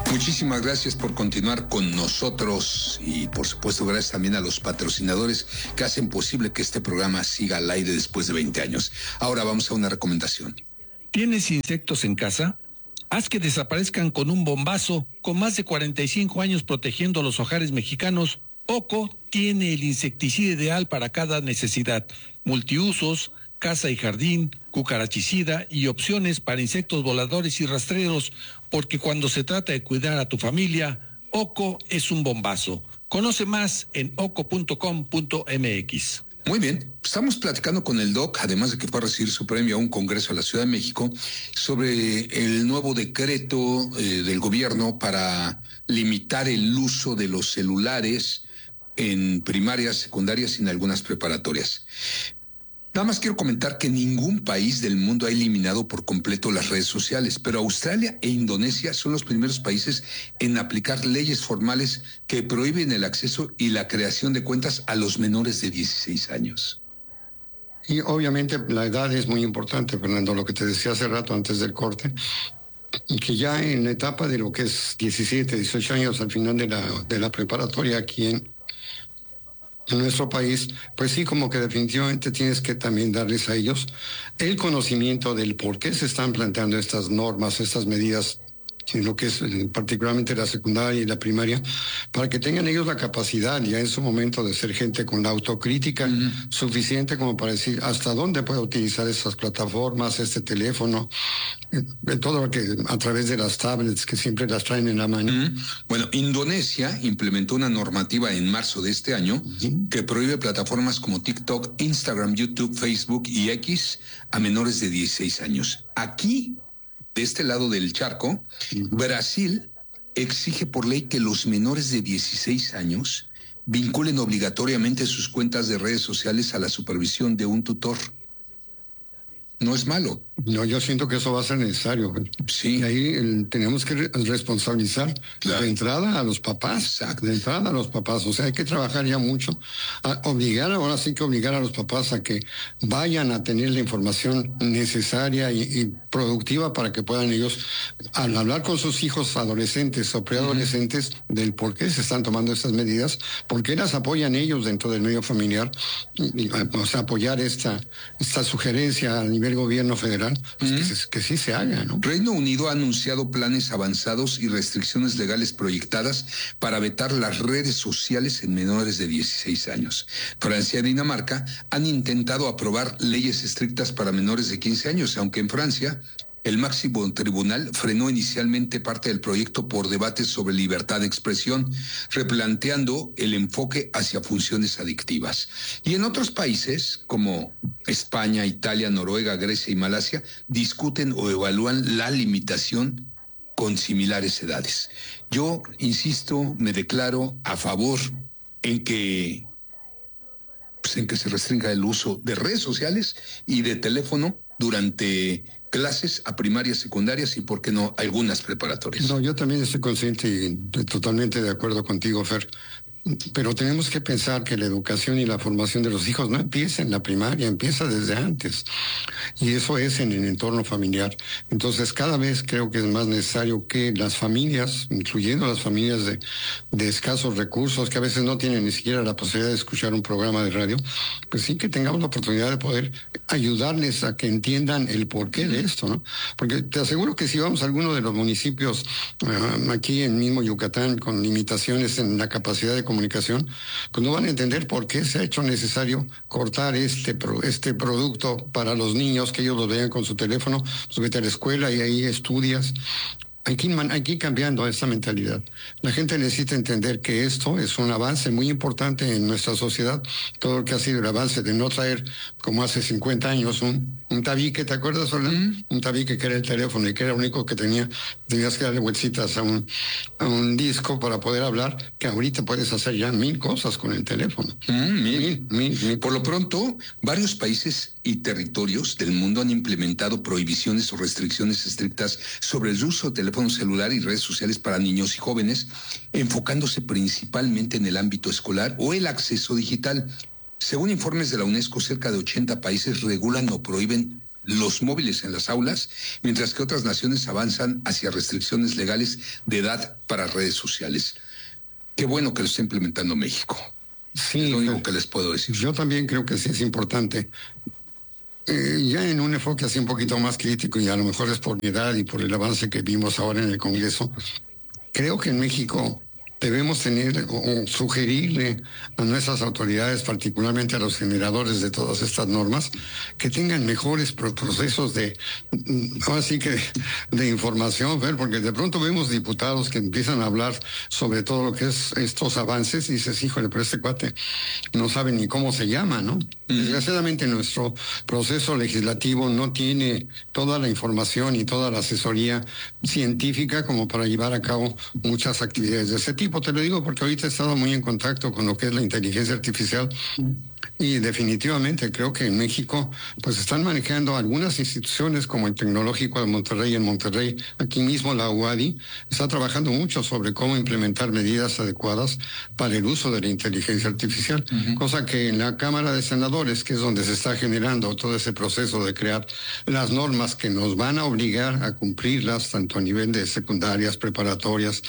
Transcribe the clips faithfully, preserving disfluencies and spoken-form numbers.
Muchísimas gracias por continuar con nosotros y por supuesto gracias también a los patrocinadores que hacen posible que este programa siga al aire después de veinte años. Ahora vamos a una recomendación. ¿Tienes insectos en casa? Haz que desaparezcan con un bombazo. Con más de cuarenta y cinco años protegiendo los hogares mexicanos, OCO tiene el insecticida ideal para cada necesidad. Multiusos, casa y jardín, cucarachicida y opciones para insectos voladores y rastreros, porque cuando se trata de cuidar a tu familia, OCO es un bombazo. Conoce más en oco punto com punto eme equis. Muy bien, estamos platicando con el Doc, además de que fue a recibir su premio a un congreso a la Ciudad de México, sobre el nuevo decreto eh, del gobierno para limitar el uso de los celulares en primarias, secundarias y en algunas preparatorias. Nada más quiero comentar que ningún país del mundo ha eliminado por completo las redes sociales, pero Australia e Indonesia son los primeros países en aplicar leyes formales que prohíben el acceso y la creación de cuentas a los menores de dieciséis años. Y obviamente la edad es muy importante, Fernando, lo que te decía hace rato antes del corte, que ya en la etapa de lo que es diecisiete, dieciocho años al final de la, de la preparatoria aquí en En nuestro país, pues sí, como que definitivamente tienes que también darles a ellos el conocimiento del por qué se están planteando estas normas, estas medidas, en lo que es particularmente la secundaria y la primaria, para que tengan ellos la capacidad ya en su momento de ser gente con la autocrítica uh-huh. suficiente como para decir hasta dónde puedo utilizar estas plataformas, este teléfono, eh, todo lo que a través de las tablets que siempre las traen en la mano. Uh-huh. Bueno, Indonesia implementó una normativa en marzo de este año uh-huh. que prohíbe plataformas como TikTok, Instagram, YouTube, Facebook y X a menores de dieciséis años. Aquí, de este lado del charco, uh-huh. Brasil exige por ley que los menores de dieciséis años vinculen obligatoriamente sus cuentas de redes sociales a la supervisión de un tutor. No es malo. No, yo siento que eso va a ser necesario. Sí. Y ahí el, tenemos que re- responsabilizar claro. de entrada a los papás. Exacto. De entrada a los papás. O sea, hay que trabajar ya mucho. A obligar, ahora sí que obligar a los papás a que vayan a tener la información necesaria y, y productiva para que puedan ellos, al hablar con sus hijos adolescentes o preadolescentes, uh-huh. del por qué se están tomando estas medidas, por qué las apoyan ellos dentro del medio familiar, y, y, o sea, apoyar esta, esta sugerencia a nivel gobierno federal, pues mm. que, se, que sí se haga, ¿no? Reino Unido ha anunciado planes avanzados y restricciones legales proyectadas para vetar las redes sociales en menores de dieciséis años. Francia y Dinamarca han intentado aprobar leyes estrictas para menores de quince años, aunque en Francia el máximo tribunal frenó inicialmente parte del proyecto por debates sobre libertad de expresión, replanteando el enfoque hacia funciones adictivas. Y en otros países, como España, Italia, Noruega, Grecia y Malasia, discuten o evalúan la limitación con similares edades. Yo, insisto, me declaro a favor en que, pues, en que se restrinja el uso de redes sociales y de teléfono durante clases a primarias, secundarias y, ¿por qué no, algunas preparatorias? No, yo también estoy consciente y totalmente de acuerdo contigo, Fer. Pero tenemos que pensar que la educación y la formación de los hijos no empieza en la primaria, empieza desde antes. Y eso es en el entorno familiar. Entonces, cada vez creo que es más necesario que las familias, incluyendo las familias de, de escasos recursos, que a veces no tienen ni siquiera la posibilidad de escuchar un programa de radio, pues sí que tengamos la oportunidad de poder ayudarles a que entiendan el porqué de esto, ¿no? Porque te aseguro que si vamos a alguno de los municipios uh, aquí en mismo Yucatán con limitaciones en la capacidad de comunicación, comunicación, pues no van a entender por qué se ha hecho necesario cortar este pro, este producto para los niños, que ellos lo vean con su teléfono, pues vete a la escuela y ahí estudias. Hay que, hay que ir cambiando esta mentalidad. La gente necesita entender que esto es un avance muy importante en nuestra sociedad. Todo lo que ha sido el avance de no traer, como hace cincuenta años, un, un tabique, ¿te acuerdas, Orlando? Mm. Un tabique que era el teléfono y que era lo único que tenía. Tenías que darle vueltitas a un, a un disco para poder hablar, que ahorita puedes hacer ya mil cosas con el teléfono. Mm, mil. Mil, mil, mil. Por lo pronto, varios países y territorios del mundo han implementado prohibiciones o restricciones estrictas sobre el uso de teléfono celular y redes sociales para niños y jóvenes, enfocándose principalmente en el ámbito escolar o el acceso digital. Según informes de la UNESCO, cerca de ochenta países regulan o prohíben los móviles en las aulas, mientras que otras naciones avanzan hacia restricciones legales de edad para redes sociales. Qué bueno que lo está implementando México. Sí, es lo único que les puedo decir. Yo también creo que sí es importante. Eh, ya en un enfoque así un poquito más crítico, y a lo mejor es por mi edad y por el avance que vimos ahora en el Congreso, creo que en México debemos tener o sugerirle a nuestras autoridades, particularmente a los generadores de todas estas normas, que tengan mejores procesos de, ahora sí que, de información, Fer, porque de pronto vemos diputados que empiezan a hablar sobre todo lo que es estos avances y dices, híjole, pero este cuate no sabe ni cómo se llama, ¿no? Mm. Desgraciadamente nuestro proceso legislativo no tiene toda la información y toda la asesoría científica como para llevar a cabo muchas actividades de ese tipo. Te lo digo porque ahorita he estado muy en contacto con lo que es la inteligencia artificial y definitivamente creo que en México pues están manejando algunas instituciones como el Tecnológico de Monterrey en Monterrey, aquí mismo la U A D I está trabajando mucho sobre cómo implementar medidas adecuadas para el uso de la inteligencia artificial, uh-huh. cosa que en la Cámara de Senadores, que es donde se está generando todo ese proceso de crear las normas que nos van a obligar a cumplirlas tanto a nivel de secundarias, preparatorias,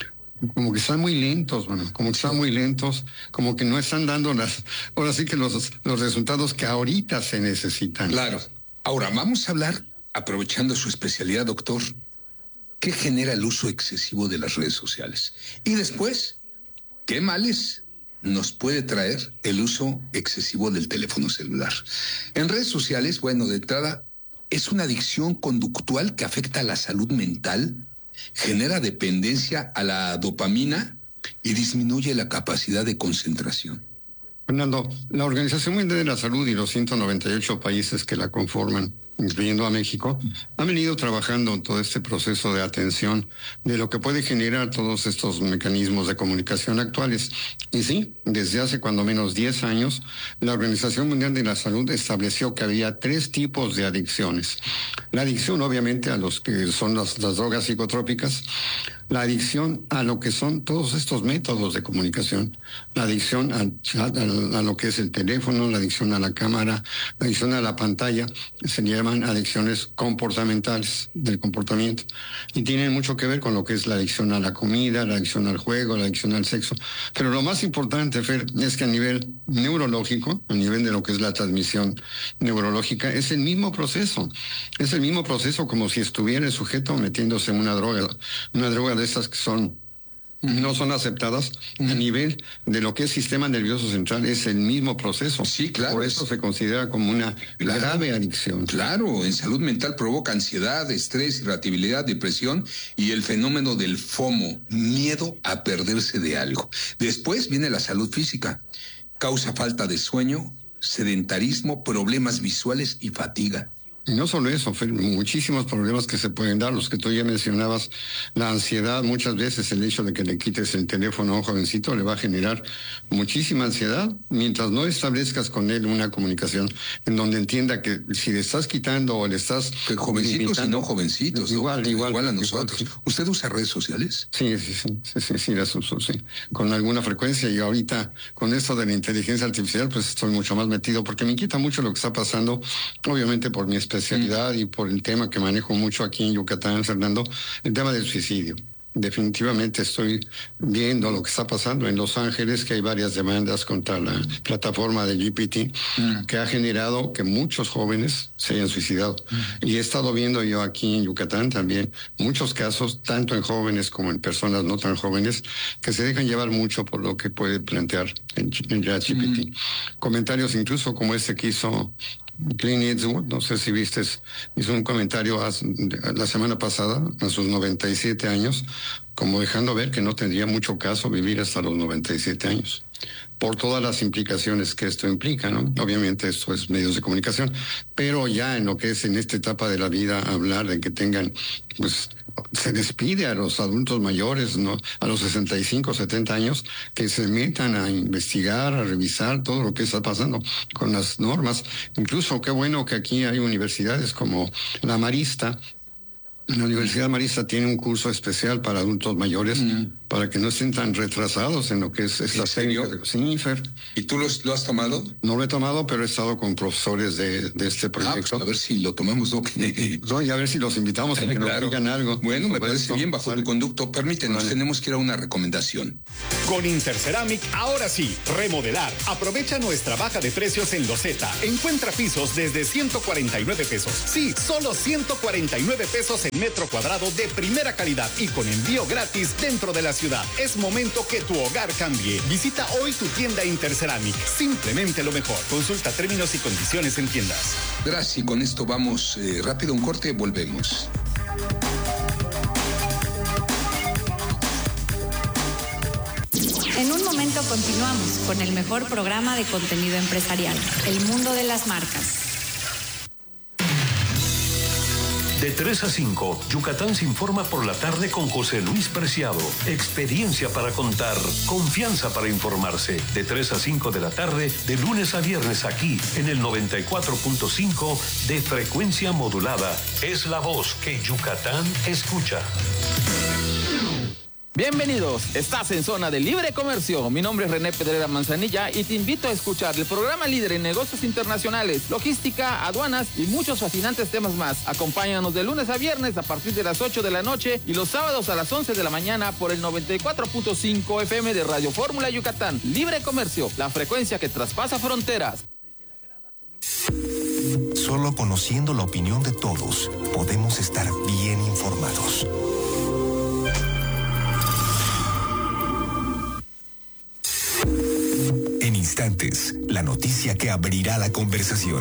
como que están muy lentos, bueno, como que están muy lentos, como que no están dando las, ahora sí que los, los resultados que ahorita se necesitan. Claro. Ahora, vamos a hablar, aprovechando su especialidad, doctor, ¿qué genera el uso excesivo de las redes sociales? Y después, ¿qué males nos puede traer el uso excesivo del teléfono celular? En redes sociales, bueno, de entrada, es una adicción conductual que afecta a la salud mental, genera dependencia a la dopamina y disminuye la capacidad de concentración. Fernando, la Organización Mundial de la Salud y los ciento noventa y ocho países que la conforman, incluyendo a México, han venido trabajando en todo este proceso de atención de lo que puede generar todos estos mecanismos de comunicación actuales. Y sí, desde hace cuando menos diez años, la Organización Mundial de la Salud estableció que había tres tipos de adicciones. La adicción, obviamente, a los que son las, las drogas psicotrópicas, la adicción a lo que son todos estos métodos de comunicación, la adicción al chat, a, a lo que es el teléfono, la adicción a la cámara, la adicción a la pantalla, se llaman adicciones comportamentales del comportamiento y tienen mucho que ver con lo que es la adicción a la comida, la adicción al juego, la adicción al sexo. Pero lo más importante, Fer, es que a nivel neurológico, a nivel de lo que es la transmisión neurológica, es el mismo proceso. Es el mismo proceso como si estuviera el sujeto metiéndose en una droga, una droga de esas que son no son aceptadas a nivel de lo que es sistema nervioso central, es el mismo proceso. Sí, claro. Por eso se considera como una claro, grave adicción. Claro, en salud mental provoca ansiedad, estrés, irritabilidad, depresión y el fenómeno del FOMO, miedo a perderse de algo. Después viene la salud física, causa falta de sueño, sedentarismo, problemas visuales y fatiga. Y no solo eso, Fer, muchísimos problemas que se pueden dar, los que tú ya mencionabas, la ansiedad, muchas veces el hecho de que le quites el teléfono a un jovencito le va a generar muchísima ansiedad, mientras no establezcas con él una comunicación en donde entienda que si le estás quitando o le estás... Que jovencitos y no jovencitos. Igual, ¿no? igual. Igual a nosotros. Igual, sí. ¿Usted usa redes sociales? Sí, sí, sí, sí, sí, sí, las uso, sí, con alguna frecuencia, y ahorita con esto de la inteligencia artificial pues estoy mucho más metido porque me inquieta mucho lo que está pasando, obviamente por mi especialidad especialidad y por el tema que manejo mucho aquí en Yucatán, Fernando, el tema del suicidio. Definitivamente estoy viendo lo que está pasando en Los Ángeles, que hay varias demandas contra la plataforma de G P T, mm. que ha generado que muchos jóvenes se hayan suicidado. Mm. Y he estado viendo yo aquí en Yucatán también muchos casos, tanto en jóvenes como en personas no tan jóvenes, que se dejan llevar mucho por lo que puede plantear en, en G P T. Mm. Comentarios incluso como este que hizo Clint Eastwood, no sé si viste, hizo un comentario la semana pasada, a sus noventa y siete años, como dejando ver que no tendría mucho caso vivir hasta los noventa y siete años, por todas las implicaciones que esto implica, ¿no? Obviamente esto es medios de comunicación, pero ya en lo que es en esta etapa de la vida, hablar de que tengan, pues, se les pide a los adultos mayores, ¿no? A los sesenta y cinco, setenta años, que se metan a investigar, a revisar todo lo que está pasando con las normas. Incluso qué bueno que aquí hay universidades como la Marista, La Universidad Marista tiene un curso especial para adultos mayores mm. para que no estén tan retrasados en lo que es esta técnica. Sí, Fer. ¿Y tú lo, lo has tomado? No lo he tomado, pero he estado con profesores de, de este proyecto. Ah, pues a ver si lo tomamos. ¿No? No, y a ver si los invitamos a que claro. nos digan algo. Bueno, me parece esto. bien, bajo ¿Vale? tu conducto. Permítenos, vale. tenemos que ir a una recomendación. Con Interceramic, ahora sí, remodelar. Aprovecha nuestra baja de precios en Loseta. Encuentra pisos desde ciento cuarenta y nueve pesos. Sí, solo ciento cuarenta y nueve pesos en metro cuadrado de primera calidad y con envío gratis dentro de la ciudad. Es momento que tu hogar cambie. Visita hoy tu tienda Interceramic. Simplemente lo mejor. Consulta términos y condiciones en tiendas. Gracias. Y con esto vamos eh, rápido a un corte. Volvemos. En un momento continuamos con el mejor programa de contenido empresarial, El Mundo de las Marcas. De tres a cinco, Yucatán se informa por la tarde con José Luis Preciado. Experiencia para contar, confianza para informarse. De tres a cinco de la tarde, de lunes a viernes aquí, en el noventa y cuatro punto cinco de frecuencia modulada. Es la voz que Yucatán escucha. Bienvenidos, estás en Zona de Libre Comercio. Mi nombre es René Pedrera Manzanilla y te invito a escuchar el programa líder en negocios internacionales, logística, aduanas y muchos fascinantes temas más. Acompáñanos de lunes a viernes a partir de las ocho de la noche y los sábados a las once de la mañana por el noventa y cuatro punto cinco F M de Radio Fórmula Yucatán. Libre Comercio, la frecuencia que traspasa fronteras. Solo conociendo la opinión de todos podemos estar bien informados. En instantes, la noticia que abrirá la conversación.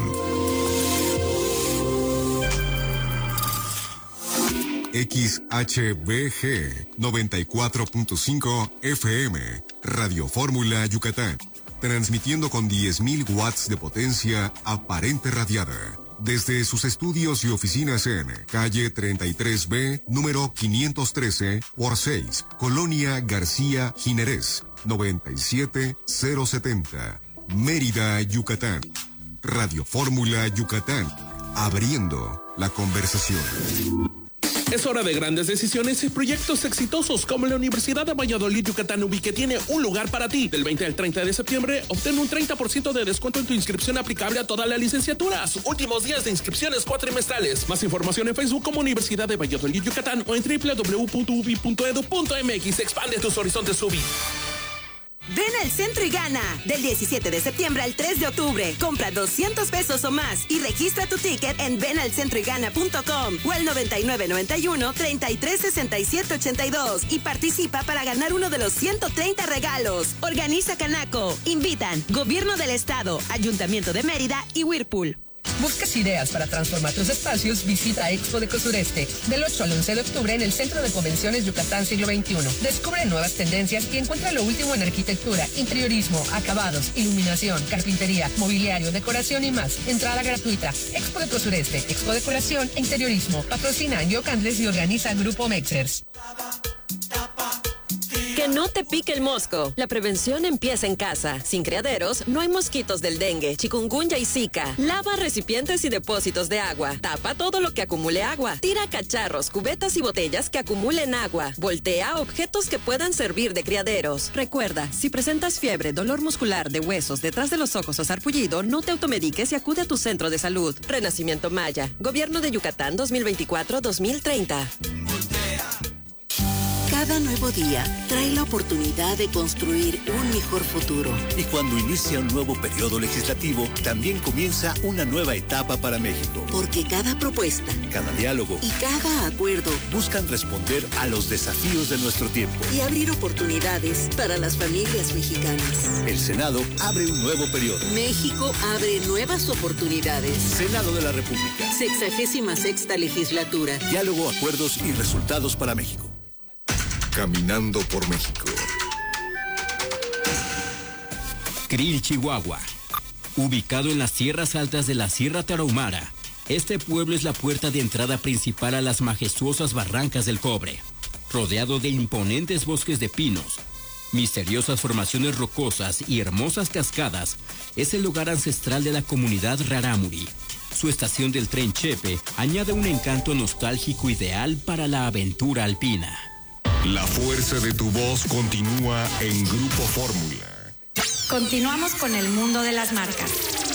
X H B G noventa y cuatro punto cinco F M, Radio Fórmula Yucatán, transmitiendo con diez mil watts de potencia aparente radiada. Desde sus estudios y oficinas en calle treinta y tres B, número quinientos trece por seis, Colonia García Jiménez, noventa y siete mil setenta, Mérida, Yucatán. Radio Fórmula Yucatán, abriendo la conversación. Es hora de grandes decisiones y proyectos exitosos como la Universidad de Valladolid Yucatán U B I, que tiene un lugar para ti. Del veinte al treinta de septiembre, obtén un treinta por ciento de descuento en tu inscripción aplicable a todas las licenciaturas. Últimos días de inscripciones cuatrimestrales. Más información en Facebook como Universidad de Valladolid Yucatán o en doble u doble u doble u punto u b i punto edu punto m x. Expande tus horizontes U B I. Ven al centro y gana. Del diecisiete de septiembre al tres de octubre. Compra doscientos pesos o más y registra tu ticket en ven al centro y gana punto com o al noventa y nueve noventa y uno treinta y tres sesenta y siete ochenta y dos y participa para ganar uno de los ciento treinta regalos. Organiza Canaco. Invitan Gobierno del Estado, Ayuntamiento de Mérida y Whirlpool. ¿Buscas ideas para transformar tus espacios? Visita Expo de Cosureste del ocho al once de octubre en el Centro de Convenciones Yucatán Siglo veintiuno. Descubre nuevas tendencias y encuentra lo último en arquitectura, interiorismo, acabados, iluminación, carpintería, mobiliario, decoración y más. Entrada gratuita. Expo de Cosureste, Expo Decoración e Interiorismo. Patrocina Yocandles y organiza Grupo Mexers. Que no te pique el mosco. La prevención empieza en casa. Sin criaderos, no hay mosquitos del dengue, chikungunya y zika. Lava recipientes y depósitos de agua. Tapa todo lo que acumule agua. Tira cacharros, cubetas y botellas que acumulen agua. Voltea objetos que puedan servir de criaderos. Recuerda, si presentas fiebre, dolor muscular de huesos, detrás de los ojos o sarpullido, no te automediques y acude a tu centro de salud. Renacimiento Maya. Gobierno de Yucatán dos mil veinticuatro a dos mil treinta. Cada nuevo día trae la oportunidad de construir un mejor futuro. Y cuando inicia un nuevo periodo legislativo, también comienza una nueva etapa para México. Porque cada propuesta, cada diálogo y cada acuerdo buscan responder a los desafíos de nuestro tiempo y abrir oportunidades para las familias mexicanas. El Senado abre un nuevo periodo. México abre nuevas oportunidades. Senado de la República. Sexagésima sexta legislatura. Diálogo, acuerdos y resultados para México. Caminando por México. Krill, Chihuahua. Ubicado en las tierras altas de la Sierra Tarahumara, este pueblo es la puerta de entrada principal a las majestuosas barrancas del Cobre. Rodeado de imponentes bosques de pinos, misteriosas formaciones rocosas y hermosas cascadas, es el lugar ancestral de la comunidad Rarámuri. Su estación del tren Chepe añade un encanto nostálgico ideal para la aventura alpina. La fuerza de tu voz continúa en Grupo Fórmula. Continuamos con el mundo de las marcas.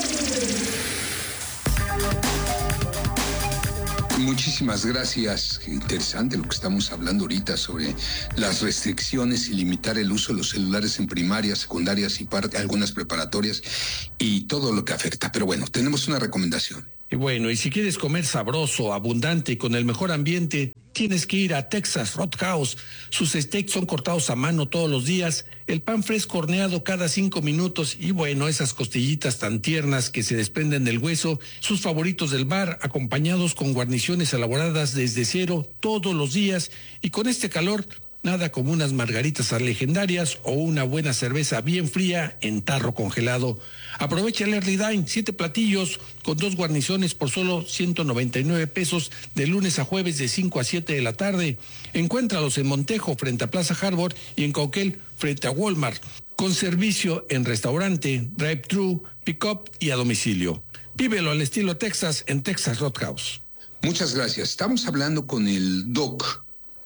Muchísimas gracias. Qué interesante lo que estamos hablando ahorita sobre las restricciones y limitar el uso de los celulares en primarias, secundarias y parte, algunas preparatorias y todo lo que afecta. Pero bueno, tenemos una recomendación. Y bueno, y si quieres comer sabroso, abundante y con el mejor ambiente, tienes que ir a Texas Roadhouse. Sus steaks son cortados a mano todos los días, el pan fresco horneado cada cinco minutos y bueno, esas costillitas tan tiernas que se desprenden del hueso, sus favoritos del bar, acompañados con guarniciones elaboradas desde cero todos los días y con este calor, nada como unas margaritas legendarias o una buena cerveza bien fría en tarro congelado. Aprovecha el Early Dine, siete platillos con dos guarniciones por solo ciento noventa y nueve pesos de lunes a jueves de cinco a siete de la tarde. Encuéntralos en Montejo frente a Plaza Harbor y en Cauquel frente a Walmart. Con servicio en restaurante, drive-thru, pick-up y a domicilio. Vívelo al estilo Texas en Texas Roadhouse. Muchas gracias. Estamos hablando con el Doc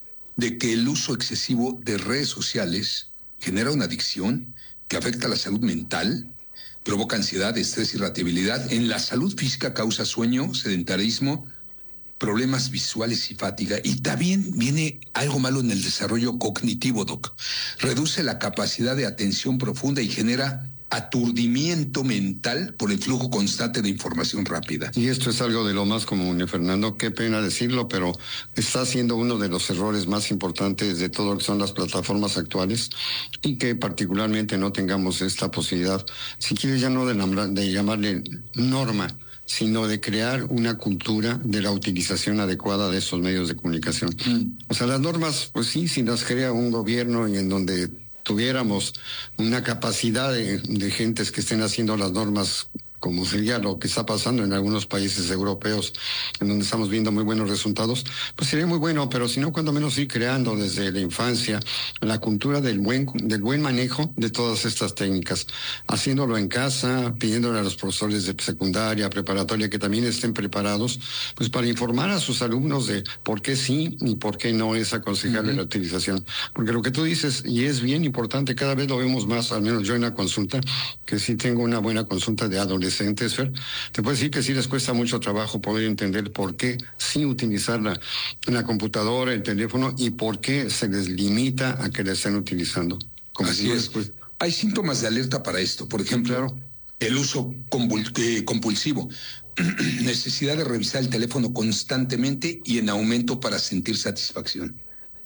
de que el uso excesivo de redes sociales genera una adicción que afecta a la salud mental, provoca ansiedad, estrés, irritabilidad. En la salud física causa sueño, sedentarismo, problemas visuales y fatiga. Y también viene algo malo en el desarrollo cognitivo, Doc. Reduce la capacidad de atención profunda y genera aturdimiento mental por el flujo constante de información rápida. Y esto es algo de lo más común, ¿eh, Fernando? Qué pena decirlo, pero está siendo uno de los errores más importantes de todo lo que son las plataformas actuales y que particularmente no tengamos esta posibilidad, si quieres ya no de, de llamarle norma, sino de crear una cultura de la utilización adecuada de estos medios de comunicación. Mm. O sea, las normas, pues sí, si las crea un gobierno y en donde tuviéramos una capacidad de, de gentes que estén haciendo las normas, como sería lo que está pasando en algunos países europeos, en donde estamos viendo muy buenos resultados, pues sería muy bueno, pero si no, cuando menos ir creando desde la infancia la cultura del buen, del buen manejo de todas estas técnicas, haciéndolo en casa, pidiéndole a los profesores de secundaria, preparatoria, que también estén preparados, pues para informar a sus alumnos de por qué sí y por qué no es aconsejable uh-huh. la utilización. Porque lo que tú dices, y es bien importante, cada vez lo vemos más, al menos yo en la consulta, que sí tengo una buena consulta de adolescentes, Fer, te puedo decir que sí les cuesta mucho trabajo poder entender por qué sí utilizar la, la computadora, el teléfono y por qué se les limita a que la estén utilizando. Como Así es. Pues, hay síntomas de alerta para esto. Por ejemplo, claro, el uso convul- eh, compulsivo, necesidad de revisar el teléfono constantemente y en aumento para sentir satisfacción.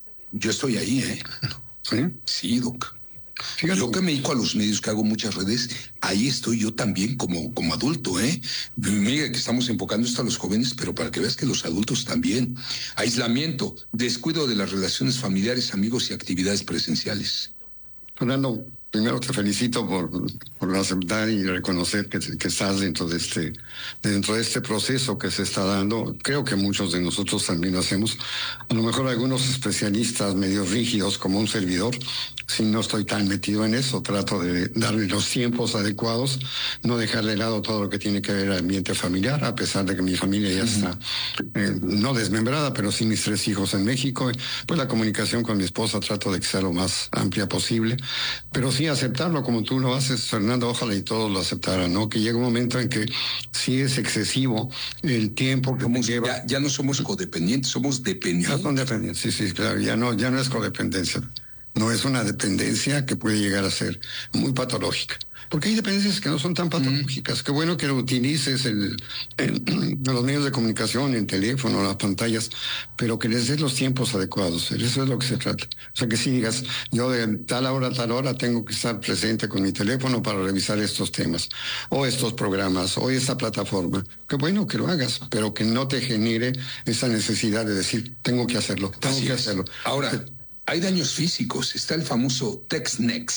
Yo estoy ahí, ¿eh? ¿Sí? Sí, Doc. Fíjate. Yo que me dedico a los medios, que hago muchas redes, ahí estoy yo también como, como adulto, ¿eh? Mira que estamos enfocando esto a los jóvenes, pero para que veas que los adultos también. Aislamiento, descuido de las relaciones familiares, amigos y actividades presenciales. Fernando, primero te felicito por, por aceptar y reconocer que, que estás dentro de este dentro de este proceso que se está dando. Creo que muchos de nosotros también lo hacemos. A lo mejor algunos especialistas medio rígidos como un servidor, si no estoy tan metido en eso, trato de darle los tiempos adecuados, no dejar de lado todo lo que tiene que ver al ambiente familiar, a pesar de que mi familia ya uh-huh. está eh, no desmembrada, pero sí mis tres hijos en México. Pues la comunicación con mi esposa trato de que sea lo más amplia posible, pero sí aceptarlo como tú lo haces, Fernando, ojalá y todos lo aceptaran, ¿no? Que llega un momento en que sí es excesivo el tiempo que somos, lleva. Ya, ya no somos codependientes, somos dependientes. Ya son dependientes, sí, sí, claro, ya no, ya no es codependencia. No es una dependencia que puede llegar a ser muy patológica. Porque hay dependencias que no son tan patológicas. Mm. Qué bueno que lo utilices el, el, los medios de comunicación, el teléfono, las pantallas, pero que les des los tiempos adecuados. Eso es lo que se trata. O sea, que si digas, yo de tal hora a tal hora tengo que estar presente con mi teléfono para revisar estos temas, o estos programas, o esta plataforma. Qué bueno que lo hagas, pero que no te genere esa necesidad de decir, tengo que hacerlo, tengo Así que es. hacerlo. Ahora, hay daños físicos. Está el famoso text-neck.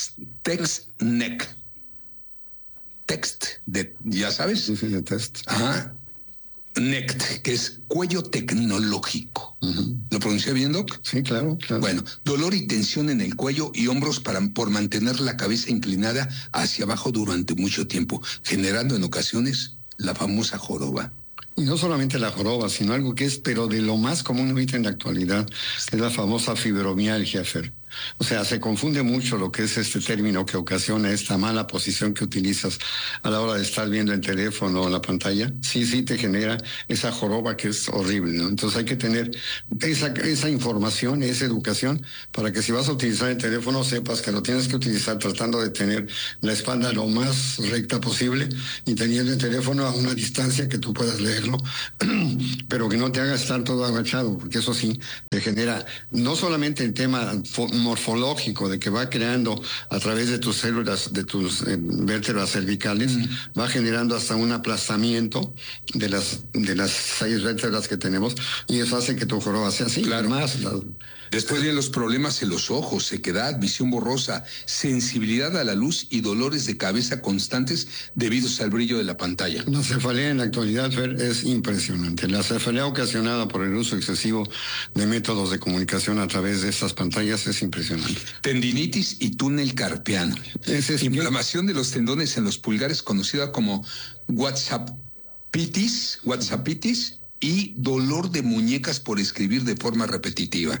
Text-neck. Text, de, ¿ya sabes? Sí, sí, de test. Ajá. N E C T, que es cuello tecnológico. Uh-huh. ¿Lo pronuncié bien, Doc? Sí, claro, claro. Bueno, dolor y tensión en el cuello y hombros para, por mantener la cabeza inclinada hacia abajo durante mucho tiempo, generando en ocasiones la famosa joroba. Y no solamente la joroba, sino algo que es, pero de lo más común ahorita en la actualidad, es la famosa fibromialgia, Fer. O sea, se confunde mucho lo que es este término que ocasiona esta mala posición que utilizas a la hora de estar viendo el teléfono o la pantalla. Sí, sí te genera esa joroba que es horrible, ¿no? Entonces hay que tener esa, esa información, esa educación, para que si vas a utilizar el teléfono sepas que lo tienes que utilizar tratando de tener la espalda lo más recta posible y teniendo el teléfono a una distancia que tú puedas leerlo, pero que no te haga estar todo agachado, porque eso sí te genera no solamente el tema morfológico de que va creando a través de tus células, de tus eh, vértebras cervicales, mm. va generando hasta un aplastamiento de las de las seis vértebras que tenemos y eso hace que tu joroba sea así. Claro. Más, la... Después vienen los problemas en los ojos, sequedad, visión borrosa, sensibilidad a la luz y dolores de cabeza constantes debidos al brillo de la pantalla. La cefalea en la actualidad, Fer, es impresionante. La cefalea ocasionada por el uso excesivo de métodos de comunicación a través de estas pantallas es impresionante. Tendinitis y túnel carpiano. Ese es inflamación de los tendones en los pulgares, conocida como WhatsAppitis, WhatsAppitis y dolor de muñecas por escribir de forma repetitiva.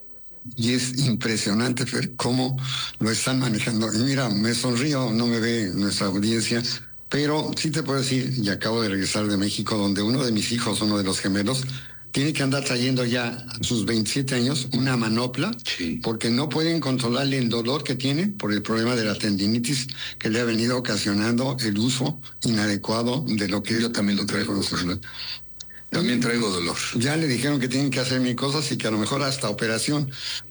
Y es impresionante, Fer, cómo lo están manejando. Y mira, me sonrío, no me ve nuestra audiencia, pero sí te puedo decir, y acabo de regresar de México, donde uno de mis hijos, uno de los gemelos, tiene que andar trayendo ya a sus veintisiete años una manopla, sí, porque no pueden controlarle el dolor que tiene por el problema de la tendinitis que le ha venido ocasionando el uso inadecuado de lo que yo es también lo traigo. También traigo dolor. Ya le dijeron que tienen que hacer mil cosas y que a lo mejor hasta operación.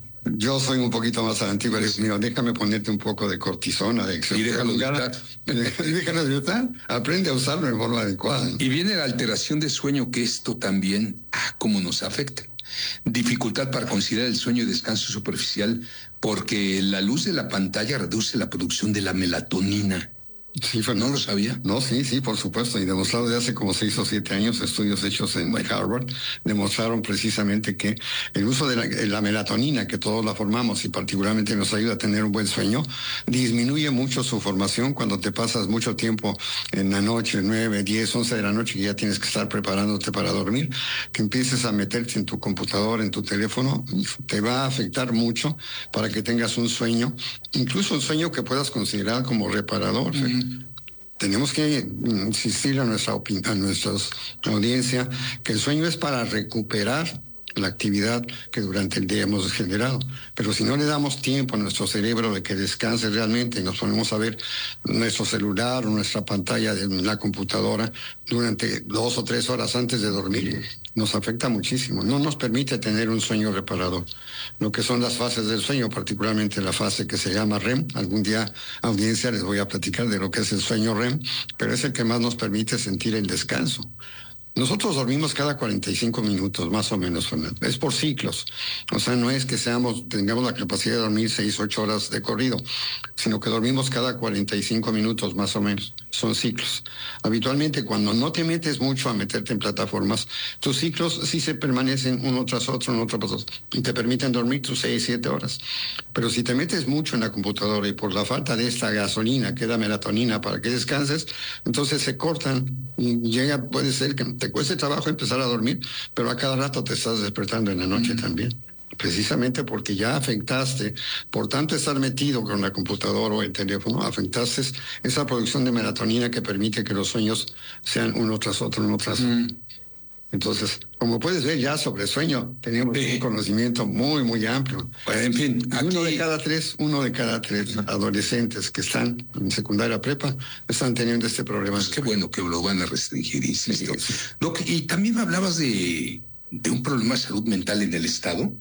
Yo soy un poquito más antiguo, les digo, déjame ponerte un poco de cortisona, de y déjalo disfrutar. Déjalo disfrutar, aprende a usarlo en forma adecuada. Y viene la alteración de sueño, que esto también, ah, cómo nos afecta. Dificultad para conciliar el sueño y descanso superficial, porque la luz de la pantalla reduce la producción de la melatonina. Sí, Fernando. ¿No lo sabía? No, sí, sí, por supuesto. Y demostrado de hace como seis o siete años, estudios hechos en Harvard, demostraron precisamente que el uso de la, la melatonina, que todos la formamos y particularmente nos ayuda a tener un buen sueño, disminuye mucho su formación cuando te pasas mucho tiempo en la noche, nueve, diez, once de la noche, que ya tienes que estar preparándote para dormir, que empieces a meterte en tu computadora, en tu teléfono, te va a afectar mucho para que tengas un sueño, incluso un sueño que puedas considerar como reparador. Mm. Tenemos que insistir a nuestra opin- a nuestra audiencia que el sueño es para recuperar la actividad que durante el día hemos generado. Pero si no le damos tiempo a nuestro cerebro de que descanse realmente y nos ponemos a ver nuestro celular o nuestra pantalla de la computadora durante dos o tres horas antes de dormir, nos afecta muchísimo. No nos permite tener un sueño reparador. Lo que son las fases del sueño, particularmente la fase que se llama R E M. Algún día, audiencia, les voy a platicar de lo que es el sueño R E M, pero es el que más nos permite sentir el descanso. Nosotros dormimos cada cuarenta y cinco minutos, más o menos, Fernando. Es por ciclos. O sea, no es que seamos, tengamos la capacidad de dormir seis, ocho horas de corrido, sino que dormimos cada cuarenta y cinco minutos, más o menos. Son ciclos. Habitualmente, cuando no te metes mucho a meterte en plataformas, tus ciclos sí se permanecen uno tras otro, uno tras otro, y te permiten dormir tus seis, siete horas. Pero si te metes mucho en la computadora y por la falta de esta gasolina, que da melatonina para que descanses, entonces se cortan y llega, puede ser que te cueste trabajo empezar a dormir, pero a cada rato te estás despertando en la noche mm. también. Precisamente porque ya afectaste, por tanto estar metido con la computadora o el teléfono, afectaste esa producción de melatonina que permite que los sueños sean uno tras otro, uno tras otro. Mm. Entonces, como puedes ver ya sobre sueño, tenemos sí. un conocimiento muy, muy amplio. Pues, en fin, aquí... uno de cada tres, uno de cada tres adolescentes que están en secundaria prepa están teniendo este problema. Pues qué bueno que lo van a restringir, insisto. Sí, sí. Doc, y también me hablabas de, de un problema de salud mental en el Estado.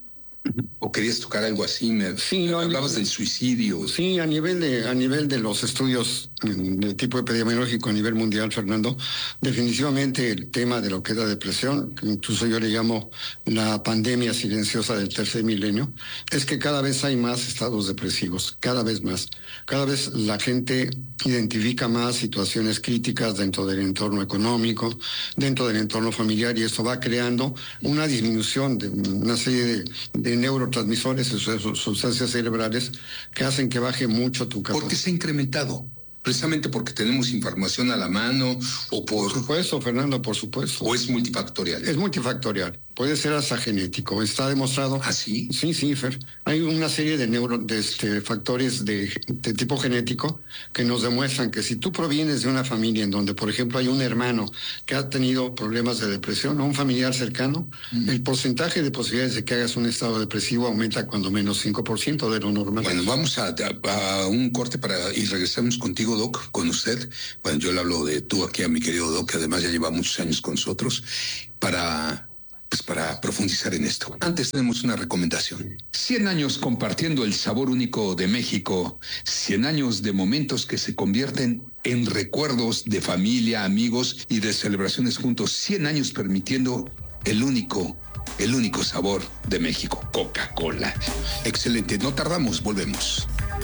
¿O querías tocar algo así? Me, sí, no, hablabas del suicidio. Sí, a nivel de a nivel de los estudios de tipo epidemiológico a nivel mundial, Fernando, definitivamente el tema de lo que es la depresión, que incluso yo le llamo la pandemia silenciosa del tercer milenio, es que cada vez hay más estados depresivos, cada vez más. Cada vez la gente identifica más situaciones críticas dentro del entorno económico, dentro del entorno familiar, y esto va creando una disminución de una serie de, de neurotransmisores, sustancias cerebrales, que hacen que baje mucho tu capacidad. ¿Por qué se ha incrementado? ¿Precisamente porque tenemos información a la mano o por...? Por supuesto, Fernando, por supuesto. ¿O es multifactorial? Es multifactorial. Puede ser hasta genético. Está demostrado. ¿Ah, sí? Sí, sí, Fer. Hay una serie de, neuro, de este, factores de, de tipo genético que nos demuestran que si tú provienes de una familia en donde, por ejemplo, hay un hermano que ha tenido problemas de depresión o un familiar cercano, mm. el porcentaje de posibilidades de que hagas un estado depresivo aumenta cuando menos cinco por ciento de lo normal. Bueno, vamos a, a, a un corte para y regresamos contigo, Doc, con usted. Bueno, yo le hablo de tú aquí a mi querido Doc, que además ya lleva muchos años con nosotros, para... pues para profundizar en esto. Antes tenemos una recomendación. cien años compartiendo el sabor único de México. cien años de momentos que se convierten en recuerdos de familia, amigos y de celebraciones juntos. cien años permitiendo el único, el único sabor de México. Coca-Cola. Excelente. No tardamos, volvemos.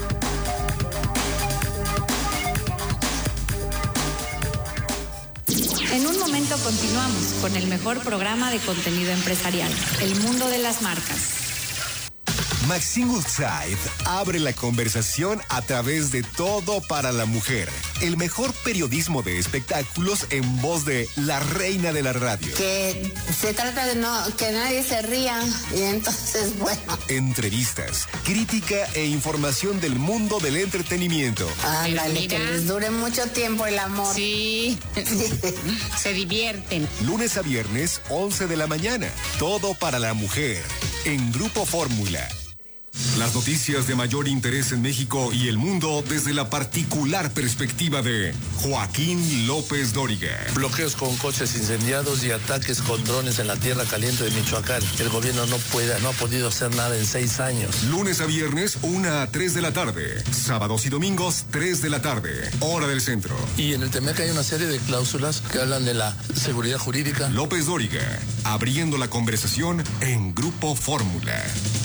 En un momento continuamos con el mejor programa de contenido empresarial, El Mundo de las Marcas. Maxine Woodside abre la conversación a través de Todo para la Mujer, el mejor periodismo de espectáculos en voz de la reina de la radio. Que se trata de no que nadie se ría y entonces, bueno. Entrevistas, crítica e información del mundo del entretenimiento. Ándale, que les dure mucho tiempo el amor. Sí, se divierten. Lunes a viernes, once de la mañana. Todo para la Mujer, en Grupo Fórmula. Las noticias de mayor interés en México y el mundo desde la particular perspectiva de Joaquín López Dóriga. Bloqueos con coches incendiados y ataques con drones en la tierra caliente de Michoacán. El gobierno no puede, no ha podido hacer nada en seis años. Lunes a viernes, una a tres de la tarde. Sábados y domingos, tres de la tarde. Hora del centro. Y en el Temec hay una serie de cláusulas que hablan de la seguridad jurídica. López Dóriga, abriendo la conversación en Grupo Fórmula.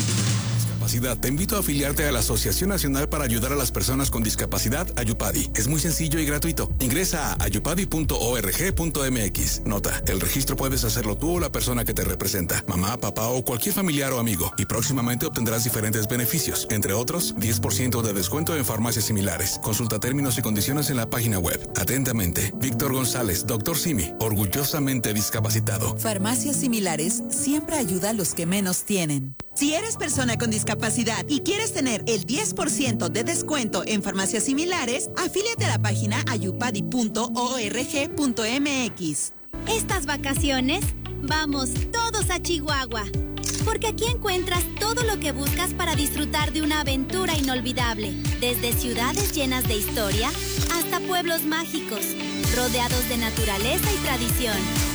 Te invito a afiliarte a la Asociación Nacional para Ayudar a las Personas con Discapacidad, Ayupadi. Es muy sencillo y gratuito. Ingresa a ayupadi punto org punto mx. Nota, el registro puedes hacerlo tú o la persona que te representa, mamá, papá o cualquier familiar o amigo, y próximamente obtendrás diferentes beneficios, entre otros, diez por ciento de descuento en farmacias similares. Consulta términos y condiciones en la página web. Atentamente, Víctor González, doctor Simi, orgullosamente discapacitado. Farmacias Similares siempre ayuda a los que menos tienen. Si eres persona con discapacidad y quieres tener el diez por ciento de descuento en farmacias similares, afíliate a la página ayupadi punto org punto mx. Estas vacaciones, vamos todos a Chihuahua, porque aquí encuentras todo lo que buscas para disfrutar de una aventura inolvidable, desde ciudades llenas de historia hasta pueblos mágicos, rodeados de naturaleza y tradición.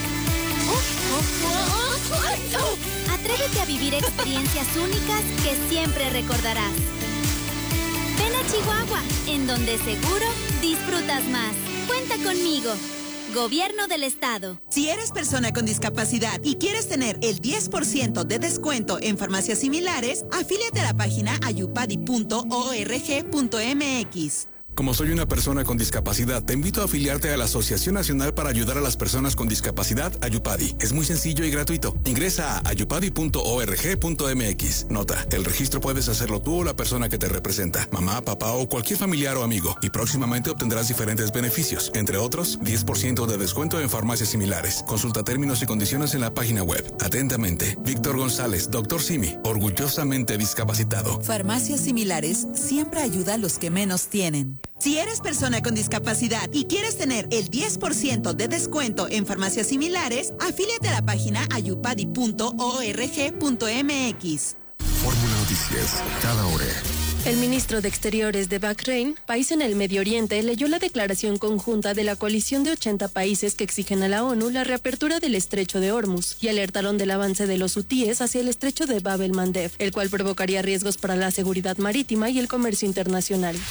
Atrévete a vivir experiencias únicas que siempre recordarás. Ven a Chihuahua, en donde seguro disfrutas más. Cuenta conmigo. Gobierno del Estado. Si eres persona con discapacidad y quieres tener el diez por ciento de descuento en farmacias similares, afíliate a la página ayupadi punto org punto mx. Como soy una persona con discapacidad, te invito a afiliarte a la Asociación Nacional para Ayudar a las Personas con Discapacidad, Ayupadi. Es muy sencillo y gratuito. Ingresa a ayupadi punto org punto mx. Nota, el registro puedes hacerlo tú o la persona que te representa, mamá, papá o cualquier familiar o amigo, y próximamente obtendrás diferentes beneficios, entre otros, diez por ciento de descuento en farmacias similares. Consulta términos y condiciones en la página web. Atentamente, Víctor González, doctor Simi, orgullosamente discapacitado. Farmacias Similares siempre ayuda a los que menos tienen. Si eres persona con discapacidad y quieres tener el diez por ciento de descuento en farmacias similares, afíliate a la página ayupadi punto org punto mx. Fórmula Noticias, cada hora. El ministro de Exteriores de Bahrein, país en el Medio Oriente, leyó la declaración conjunta de la coalición de ochenta países que exigen a la ONU la reapertura del estrecho de Hormuz y alertaron del avance de los hutíes hacia el estrecho de Bab el Mandeb, el cual provocaría riesgos para la seguridad marítima y el comercio internacional.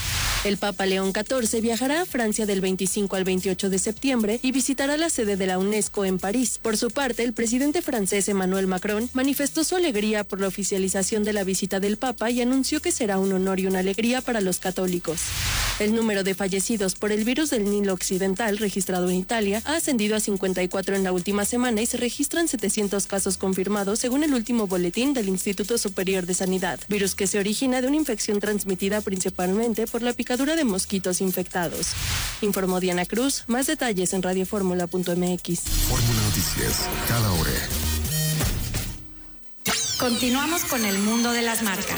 El Papa León catorce viajará a Francia del veinticinco al veintiocho de septiembre y visitará la sede de la UNESCO en París. Por su parte, el presidente francés Emmanuel Macron manifestó su alegría por la oficialización de la visita del Papa y anunció que será un honor y una alegría para los católicos. El número de fallecidos por el virus del Nilo Occidental registrado en Italia ha ascendido a cincuenta y cuatro en la última semana y se registran setecientos casos confirmados según el último boletín del Instituto Superior de Sanidad, virus que se origina de una infección transmitida principalmente por la picadura de mosquitos infectados. Informó Diana Cruz. Más detalles en radioformula punto m x. Fórmula Noticias, cada hora. Continuamos con el mundo de las marcas.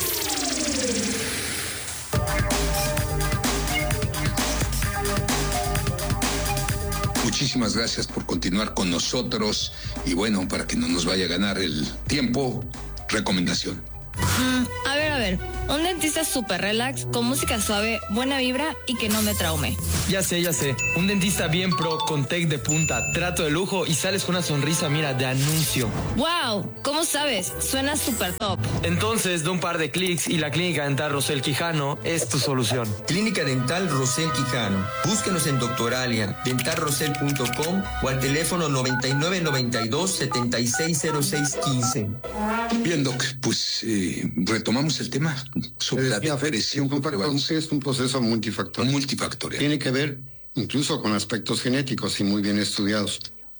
Muchísimas gracias por continuar con nosotros y bueno, para que no nos vaya a ganar el tiempo, recomendación. Mm, a ver, a ver, un dentista súper relax, con música suave, buena vibra y que no me traume. Ya sé, ya sé, un dentista bien pro, con tech de punta, trato de lujo y sales con una sonrisa, mira, de anuncio. ¡Wow! ¿Cómo sabes? Suena súper top. Entonces, de un par de clics y la Clínica Dental Rosel Quijano es tu solución. Clínica Dental Rosel Quijano. Búsquenos en Doctoralia, dental rosel punto com o al teléfono noventa y nueve noventa y dos setenta y seis cero seis quince. Bien, Doc, pues eh, retomamos el tema sobre la depresión. Es un proceso multifactorial. Multifactorial. Tiene que ver incluso con aspectos genéticos y muy bien estudiados.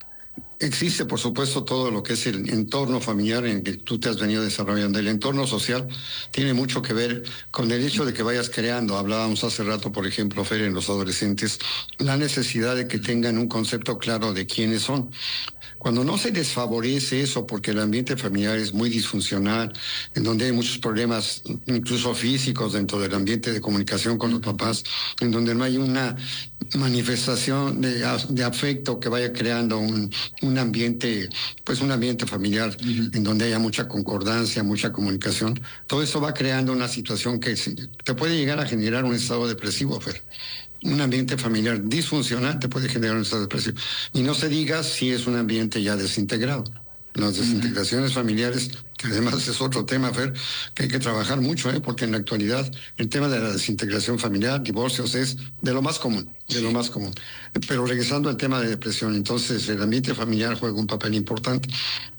Existe, por supuesto, todo lo que es el entorno familiar en el que tú te has venido desarrollando. El entorno social tiene mucho que ver con el hecho de que vayas creando. Hablábamos hace rato, por ejemplo, Fer, en los adolescentes, la necesidad de que tengan un concepto claro de quiénes son. Cuando no se les favorece eso, porque el ambiente familiar es muy disfuncional, en donde hay muchos problemas, incluso físicos, dentro del ambiente de comunicación con los papás, en donde no hay una manifestación de, de afecto que vaya creando un, un ambiente, pues un ambiente familiar, uh-huh. en donde haya mucha concordancia, mucha comunicación. Todo eso va creando una situación que te puede llegar a generar un estado depresivo, Fer. Un ambiente familiar disfuncional te puede generar un estado depresivo. Y no se diga si es un ambiente ya desintegrado. Las desintegraciones familiares, que además es otro tema, Fer, que hay que trabajar mucho, ¿eh? Porque en la actualidad el tema de la desintegración familiar, divorcios, es de lo más común, de lo más común. Pero regresando al tema de depresión, entonces el ambiente familiar juega un papel importante.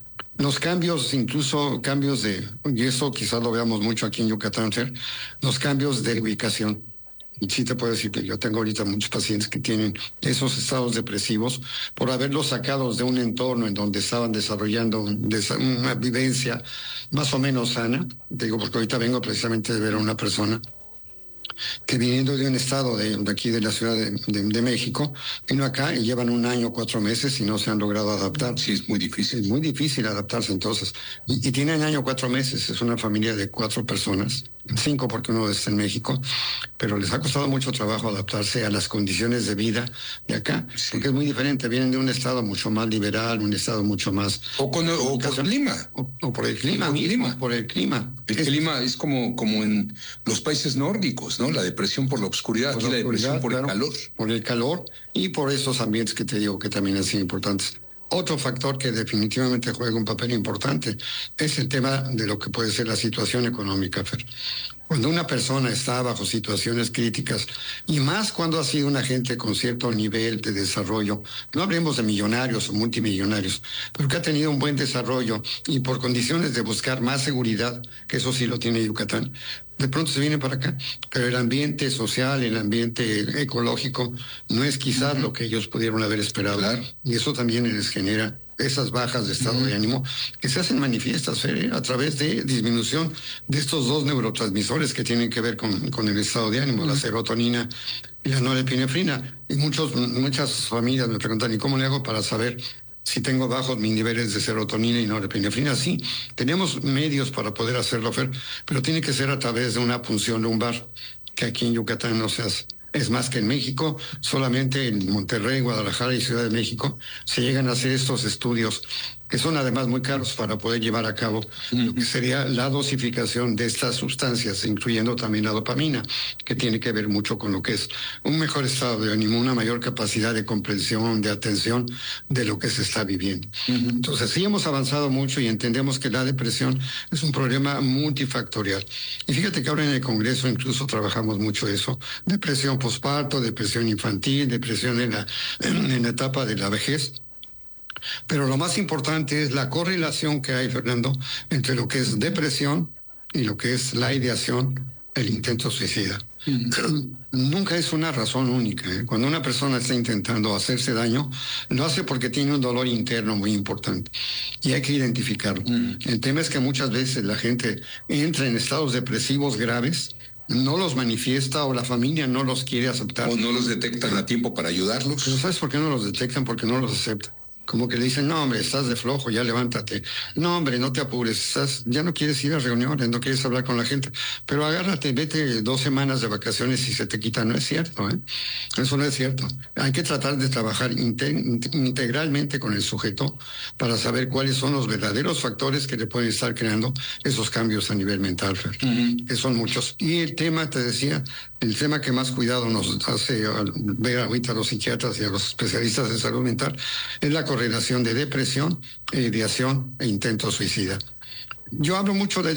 Los cambios, incluso cambios de, y eso quizás lo veamos mucho aquí en Yucatán, Fer, los cambios de ubicación. Y sí te puedo decir que yo tengo ahorita muchos pacientes que tienen esos estados depresivos por haberlos sacados de un entorno en donde estaban desarrollando una vivencia más o menos sana. Te digo porque ahorita vengo precisamente de ver a una persona que viniendo de un estado de, de aquí de la Ciudad de, de, de México, vino acá y llevan un año, cuatro meses y no se han logrado adaptar. Sí, es muy difícil. Es muy difícil adaptarse entonces. Y, y tienen año, cuatro meses, es una familia de cuatro personas, cinco porque uno está en México, pero les ha costado mucho trabajo adaptarse a las condiciones de vida de acá, sí. Porque es muy diferente, vienen de un estado mucho más liberal, un estado mucho más... O, con, o por el clima. O, o por el clima. Por el clima. Por el clima. El es, clima es como, como en los países nórdicos, ¿no? La depresión por la oscuridad, por aquí la, la depresión por claro, el calor. Por el calor y por esos ambientes que te digo que también han sido importantes. Otro factor que definitivamente juega un papel importante es el tema de lo que puede ser la situación económica, Fer. Cuando una persona está bajo situaciones críticas, y más cuando ha sido una gente con cierto nivel de desarrollo, no hablemos de millonarios o multimillonarios, pero que ha tenido un buen desarrollo y por condiciones de buscar más seguridad, que eso sí lo tiene Yucatán, de pronto se viene para acá. Pero el ambiente social, el ambiente ecológico, no es quizás uh-huh. lo que ellos pudieron haber esperado. Claro. Y eso también les genera esas bajas de estado uh-huh. de ánimo que se hacen manifiestas, Fer, a través de disminución de estos dos neurotransmisores que tienen que ver con, con el estado de ánimo, uh-huh. la serotonina y la norepinefrina. Y muchos, muchas familias me preguntan, ¿y cómo le hago para saber si tengo bajos mis niveles de serotonina y norepinefrina? Sí, tenemos medios para poder hacerlo, Fer, pero tiene que ser a través de una punción lumbar, que aquí en Yucatán no se hace. Es más que en México, solamente en Monterrey, Guadalajara y Ciudad de México se llegan a hacer estos estudios que son además muy caros para poder llevar a cabo lo que sería la dosificación de estas sustancias, incluyendo también la dopamina, que tiene que ver mucho con lo que es un mejor estado de ánimo, una mayor capacidad de comprensión, de atención de lo que se está viviendo. Uh-huh. Entonces, sí hemos avanzado mucho y entendemos que la depresión es un problema multifactorial. Y fíjate que ahora en el Congreso incluso trabajamos mucho eso, depresión posparto, depresión infantil, depresión en la, en la etapa de la vejez. Pero lo más importante es la correlación que hay, Fernando, entre lo que es depresión y lo que es la ideación, el intento suicida. Mm. Nunca es una razón única, ¿eh? Cuando una persona está intentando hacerse daño, lo hace porque tiene un dolor interno muy importante y hay que identificarlo. Mm. El tema es que muchas veces la gente entra en estados depresivos graves, no los manifiesta o la familia no los quiere aceptar. O no los detectan a tiempo para ayudarlos. Pero ¿sabes por qué no los detectan? Porque no los aceptan. Como que le dicen, no, hombre, estás de flojo, ya levántate. No, hombre, no te apures, estás, ya no quieres ir a reuniones, no quieres hablar con la gente. Pero agárrate, vete dos semanas de vacaciones y se te quita. No es cierto, ¿eh? Eso no es cierto. Hay que tratar de trabajar inte- integralmente con el sujeto para saber cuáles son los verdaderos factores que le pueden estar creando esos cambios a nivel mental, Fer, uh-huh. que son muchos. Y el tema, te decía, el tema que más cuidado nos hace ver ahorita a los psiquiatras y a los especialistas de salud mental es la correlación de depresión, ideación e intento suicida. Yo hablo mucho de